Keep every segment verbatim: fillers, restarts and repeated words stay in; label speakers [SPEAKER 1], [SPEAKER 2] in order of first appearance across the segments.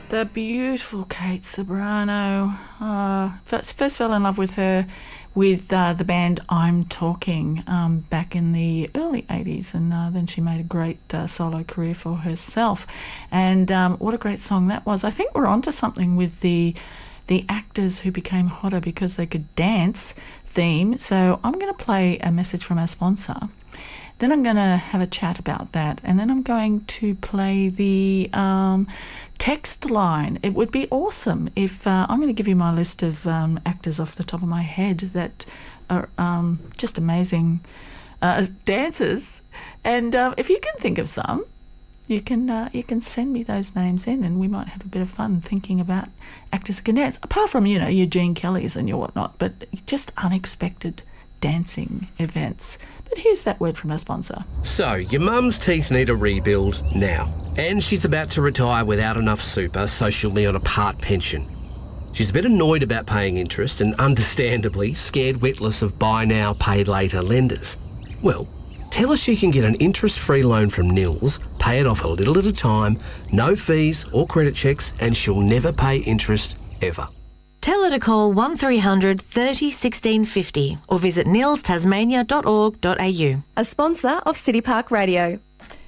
[SPEAKER 1] The beautiful Kate Ceberano. Uh, first, first fell in love with her with uh, the band I'm Talking um, back in the early eighties, and uh, then she made a great uh, solo career for herself. And um, what a great song that was. I think we're onto something with the the actors who became hotter because they could dance theme. So I'm going to play a message from our sponsor. Then I'm going to have a chat about that, and then I'm going to play the um, text line. It would be awesome if uh, I'm going to give you my list of um, actors off the top of my head that are um, just amazing uh, dancers, and uh, if you can think of some, you can uh, you can send me those names in, and we might have a bit of fun thinking about actors who can dance. Apart from, you know, your Gene Kellys and your whatnot, but just unexpected dancing events. But here's that word from our sponsor.
[SPEAKER 2] So, your mum's teeth need a rebuild now, and she's about to retire without enough super, so she'll be on a part pension. She's a bit annoyed about paying interest and, understandably, scared witless of buy now, pay later lenders. Well, tell her she can get an interest-free loan from Nils, pay it off a little at a time, no fees or credit checks, and she'll never pay interest ever.
[SPEAKER 3] Tell her to call one three hundred thirty sixteen fifty or visit nils tasmania dot org dot a u.
[SPEAKER 4] A sponsor of City Park Radio.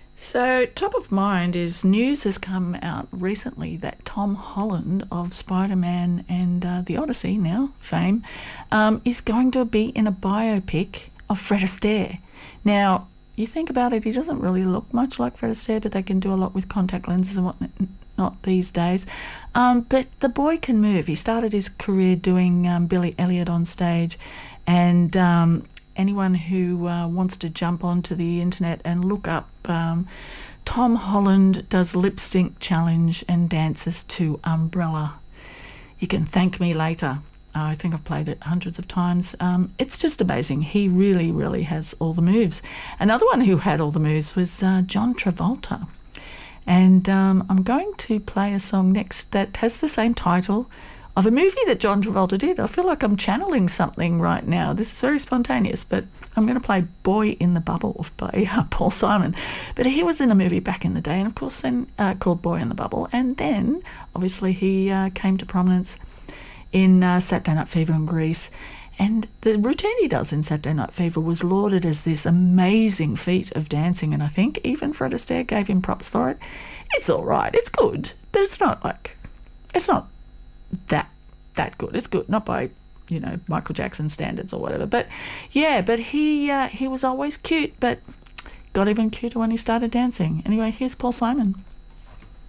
[SPEAKER 1] So, top of mind is news has come out recently that Tom Holland of Spider-Man and uh, the Odyssey, now fame, um, is going to be in a biopic of Fred Astaire. Now, you think about it, he doesn't really look much like Fred Astaire, but they can do a lot with contact lenses and whatnot not these days. Um, but the boy can move. He started his career doing um, Billy Elliot on stage, and um, anyone who uh, wants to jump onto the internet and look up um, Tom Holland does lip sync challenge and dances to Umbrella. You can thank me later. I think I've played it hundreds of times. Um, it's just amazing. He really, really has all the moves. Another one who had all the moves was uh, John Travolta. And um, I'm going to play a song next that has the same title of a movie that John Travolta did. I feel like I'm channeling something right now. This is very spontaneous, but I'm going to play Boy in the Bubble by uh, Paul Simon. But he was in a movie back in the day, and of course then uh, called Boy in the Bubble. And then, obviously, he uh, came to prominence in uh, Saturday Night Fever in Greece. And the routine he does in Saturday Night Fever was lauded as this amazing feat of dancing, and I think even Fred Astaire gave him props for it. It's all right, it's good, but it's not like, it's not that that good. It's good, not by, you know, Michael Jackson standards or whatever. But yeah, but he uh, he was always cute, but got even cuter when he started dancing. Anyway, here's Paul Simon.